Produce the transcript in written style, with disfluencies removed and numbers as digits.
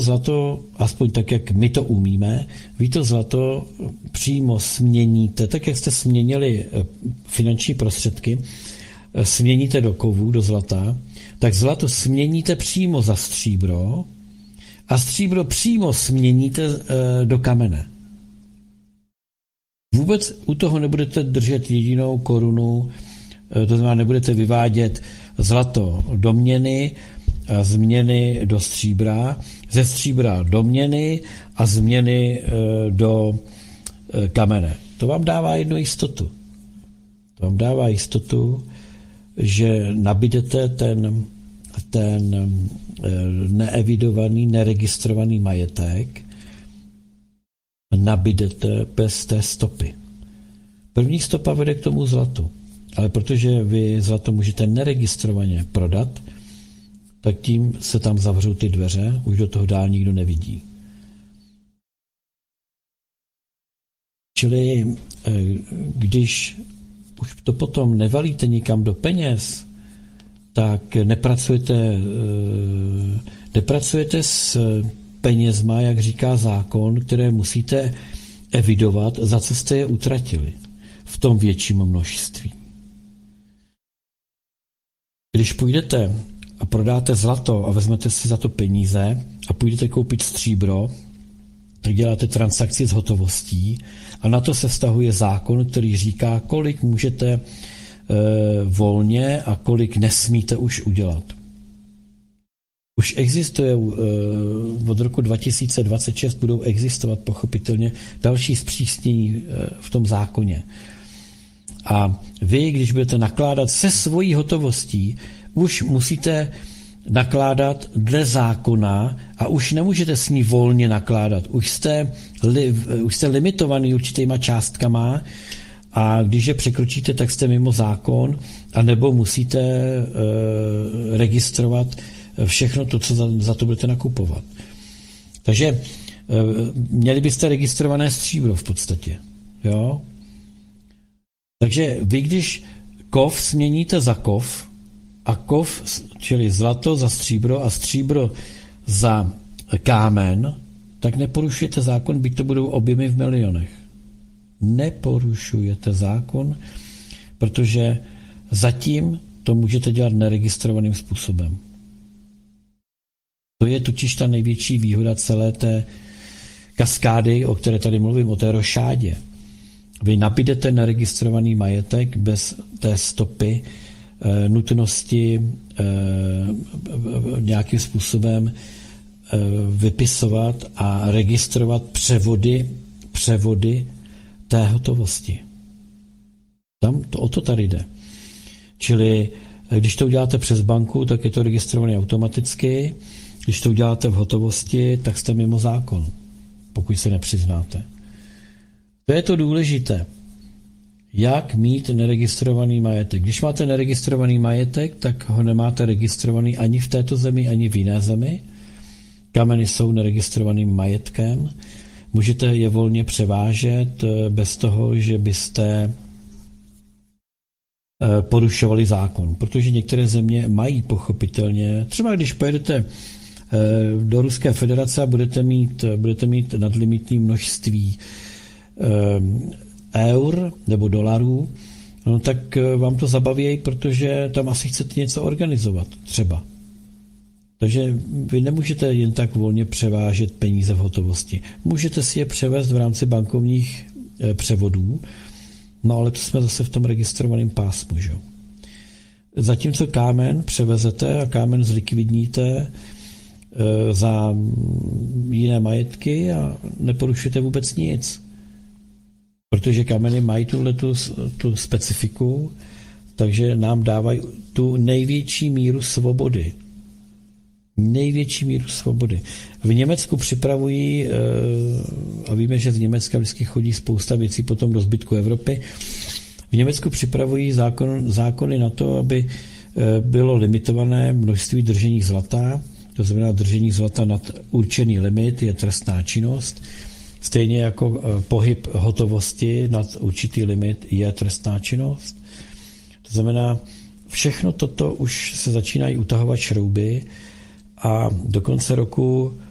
zlato, aspoň tak, jak my to umíme, vy to zlato přímo směníte, tak jak jste směnili finanční prostředky, směníte do kovů, do zlata, tak zlato směníte přímo za stříbro a stříbro přímo směníte do kamene. Vůbec u toho nebudete držet jedinou korunu, to znamená, nebudete vyvádět zlato do měny, z měny do stříbra, ze stříbra do měny a z měny do kamene. To vám dává jednu jistotu. To vám dává jistotu, že nabídete ten neevidovaný, neregistrovaný majetek, nabídete bez té stopy. První stopa vede k tomu zlatu, ale protože vy zlato můžete neregistrovaně prodat, tak tím se tam zavřou ty dveře, už do toho dál nikdo nevidí. Čili když už to potom nevalíte nikam do peněz, tak nepracujete s penězma, jak říká zákon, které musíte evidovat, za co jste je utratili v tom větším množství. Když půjdete a prodáte zlato a vezmete si za to peníze a půjdete koupit stříbro, tak děláte transakci s hotovostí a na to se vztahuje zákon, který říká, kolik můžete volně a kolik nesmíte už udělat. Už existuje od roku 2026, budou existovat pochopitelně další zpřísnění v tom zákoně. A vy, když budete nakládat se svojí hotovostí, už musíte nakládat dle zákona a už nemůžete s ní volně nakládat. Už jste limitovaný určitýma částkama a když je překročíte, tak jste mimo zákon, anebo musíte registrovat všechno to, co za to budete nakupovat. Takže měli byste registrované stříbro v podstatě. Jo? Takže vy, když kov směníte za kov a kov, čili zlato za stříbro a stříbro za kámen, tak neporušujete zákon, byť to budou objemy v milionech. Neporušujete zákon, protože zatím to můžete dělat neregistrovaným způsobem. To je totiž ta největší výhoda celé té kaskády, o které tady mluvím, o té rošádě. Vy nabídete neregistrovaný majetek bez té stopy, nutnosti nějakým způsobem vypisovat a registrovat převody té hotovosti. O to tady jde. Čili když to uděláte přes banku, tak je to registrované automaticky. Když to uděláte v hotovosti, tak jste mimo zákon, pokud se nepřiznáte. To je to důležité. Jak mít neregistrovaný majetek? Když máte neregistrovaný majetek, tak ho nemáte registrovaný ani v této zemi, ani v jiné zemi. Kameny jsou neregistrovaným majetkem. Můžete je volně převážet bez toho, že byste porušovali zákon. Protože některé země mají pochopitelně, třeba když pojedete do Ruské federace a budete mít nadlimitní množství eur nebo dolarů, no tak vám to zabaví, protože tam asi chcete něco organizovat třeba. Takže vy nemůžete jen tak volně převážet peníze v hotovosti. Můžete si je převést v rámci bankovních převodů, no ale to jsme zase v tom registrovaném pásmu. Že? Zatímco kámen převezete a kámen zlikvidníte za jiné majetky a neporušujete vůbec nic. Protože kameny mají tu specifiku, takže nám dávají tu největší míru svobody. Největší míru svobody. V Německu připravují, a víme, že z Německa vždycky chodí spousta věcí potom do zbytku Evropy, v Německu připravují zákony na to, aby bylo limitované množství držení zlata, to znamená držení zlata nad určený limit je trestná činnost, stejně jako pohyb hotovosti nad určitý limit je trestná činnost. To znamená, všechno toto už se začínají utahovat šrouby a do konce roku